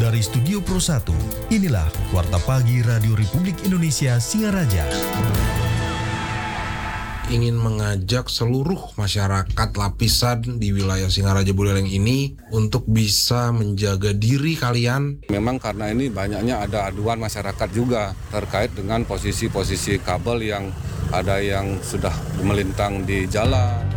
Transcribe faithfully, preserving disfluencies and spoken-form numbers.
dari Studio Pro satu, inilah Warta Pagi Radio Republik Indonesia Singaraja. Ingin mengajak seluruh masyarakat lapisan di wilayah Singaraja Buleleng ini untuk bisa menjaga diri kalian. Memang karena ini banyaknya ada aduan masyarakat juga terkait dengan posisi-posisi kabel yang ada yang sudah melintang di jalan.